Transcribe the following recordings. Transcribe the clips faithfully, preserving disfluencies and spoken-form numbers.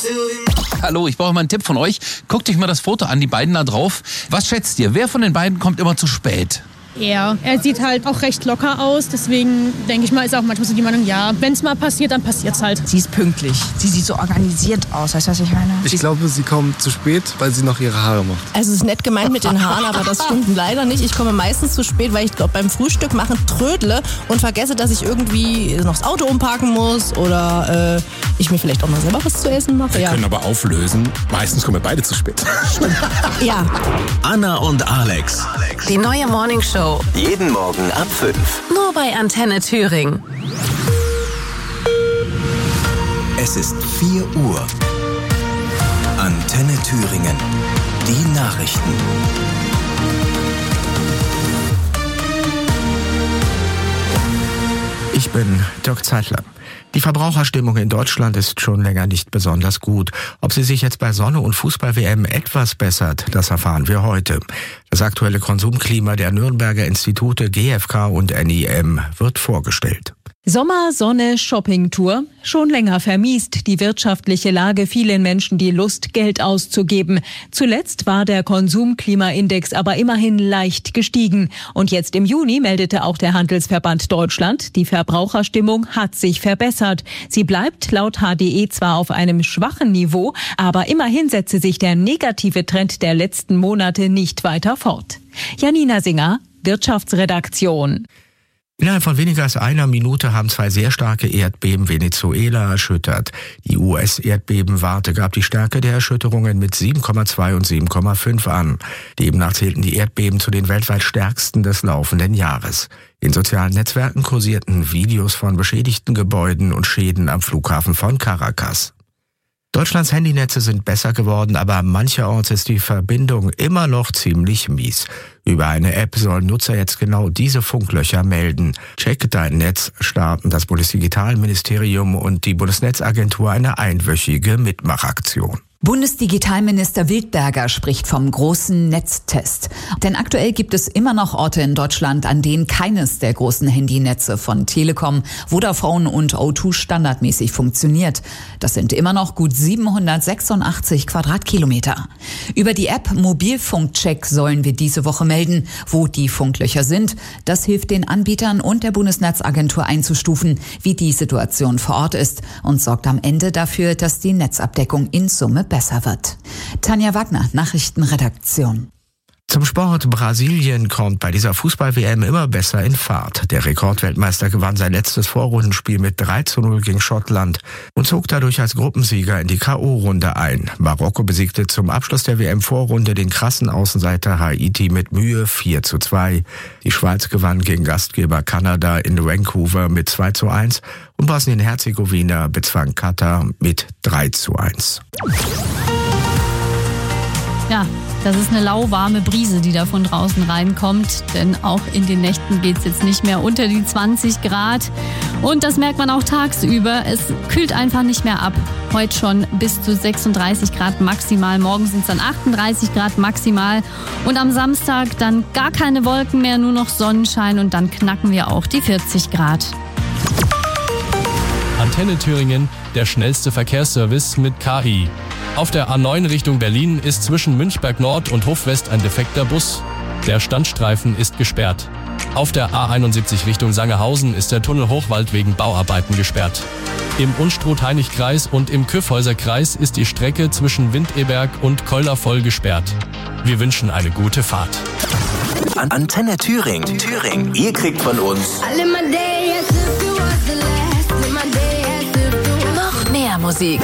Hallo, ich brauche mal einen Tipp von euch. Guckt euch mal das Foto an, die beiden da drauf. Was schätzt ihr? Wer von den beiden kommt immer zu spät? Er. Er sieht halt auch recht locker aus, deswegen denke ich mal, ist auch manchmal so die Meinung, ja, wenn es mal passiert, dann passiert's halt. Sie ist pünktlich. Sie sieht so organisiert aus, weißt du, was ich meine? Ich glaube, sie kommt zu spät, weil sie noch ihre Haare macht. Also es ist nett gemeint mit den Haaren, aber das stimmt leider nicht. Ich komme meistens zu spät, weil ich glaube beim Frühstück machen trödle und vergesse, dass ich irgendwie noch das Auto umparken muss oder äh, ich mir vielleicht auch mal selber was zu essen mache. Wir ja. können aber auflösen. Meistens kommen wir beide zu spät. Ja. Anna und Alex. Die neue Morning Show. Jeden Morgen ab fünf. Nur bei Antenne Thüringen. Es ist vier Uhr. Antenne Thüringen. Die Nachrichten. Ich bin Dirk Zeitler. Die Verbraucherstimmung in Deutschland ist schon länger nicht besonders gut. Ob sie sich jetzt bei Sonne- und Fußball-W M etwas bessert, das erfahren wir heute. Das aktuelle Konsumklima der Nürnberger Institute G F K und N I M wird vorgestellt. Sommer, Sonne, Shoppingtour. Schon länger vermiest die wirtschaftliche Lage vielen Menschen die Lust, Geld auszugeben. Zuletzt war der Konsumklimaindex aber immerhin leicht gestiegen. Und jetzt im Juni meldete auch der Handelsverband Deutschland, die Verbraucherstimmung hat sich verbessert. Sie bleibt laut H D E zwar auf einem schwachen Niveau, aber immerhin setze sich der negative Trend der letzten Monate nicht weiter fort. Janina Singer, Wirtschaftsredaktion. Innerhalb von weniger als einer Minute haben zwei sehr starke Erdbeben Venezuela erschüttert. Die U S-Erdbebenwarte gab die Stärke der Erschütterungen mit sieben Komma zwei und sieben Komma fünf an. Demnach zählten die Erdbeben zu den weltweit stärksten des laufenden Jahres. In sozialen Netzwerken kursierten Videos von beschädigten Gebäuden und Schäden am Flughafen von Caracas. Deutschlands Handynetze sind besser geworden, aber mancherorts ist die Verbindung immer noch ziemlich mies. Über eine App sollen Nutzer jetzt genau diese Funklöcher melden. Check dein Netz starten das Bundesdigitalministerium und die Bundesnetzagentur eine einwöchige Mitmachaktion. Bundesdigitalminister Wildberger spricht vom großen Netztest. Denn aktuell gibt es immer noch Orte in Deutschland, an denen keines der großen Handynetze von Telekom, Vodafone und O zwei standardmäßig funktioniert. Das sind immer noch gut siebenhundertsechsundachtzig Quadratkilometer. Über die App Mobilfunkcheck sollen wir diese Woche melden, wo die Funklöcher sind. Das hilft den Anbietern und der Bundesnetzagentur einzustufen, wie die Situation vor Ort ist und sorgt am Ende dafür, dass die Netzabdeckung in Summe besser wird. Tanja Wagner, Nachrichtenredaktion. Zum Sport. Brasilien kommt bei dieser Fußball-W M immer besser in Fahrt. Der Rekordweltmeister gewann sein letztes Vorrundenspiel mit drei zu null gegen Schottland und zog dadurch als Gruppensieger in die K O-Runde ein. Marokko besiegte zum Abschluss der W M-Vorrunde den krassen Außenseiter Haiti mit Mühe vier zu zwei. Die Schweiz gewann gegen Gastgeber Kanada in Vancouver mit zwei zu eins und Bosnien-Herzegowina bezwang Katar mit drei zu eins. Ja, das ist eine lauwarme Brise, die da von draußen reinkommt. Denn auch in den Nächten geht es jetzt nicht mehr unter die zwanzig Grad. Und das merkt man auch tagsüber. Es kühlt einfach nicht mehr ab. Heute schon bis zu sechsunddreißig Grad maximal. Morgen sind es dann achtunddreißig Grad maximal. Und am Samstag dann gar keine Wolken mehr, nur noch Sonnenschein. Und dann knacken wir auch die vierzig Grad. Antenne Thüringen, der schnellste Verkehrsservice mit K I. Auf der A neun Richtung Berlin ist zwischen Münchberg Nord und Hofwest ein defekter Bus. Der Standstreifen ist gesperrt. Auf der A einundsiebzig Richtung Sangerhausen ist der Tunnel Hochwald wegen Bauarbeiten gesperrt. Im Unstrut-Heinig-Kreis und im Kyffhäuser-Kreis ist die Strecke zwischen Windeberg und Keulervoll gesperrt. Wir wünschen eine gute Fahrt. An Antenne Thüringen. Thüringen. Ihr kriegt von uns noch mehr Musik.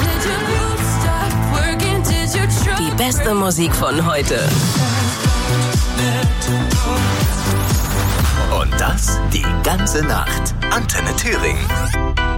Die beste Musik von heute. Und das die ganze Nacht. Antenne Thüringen.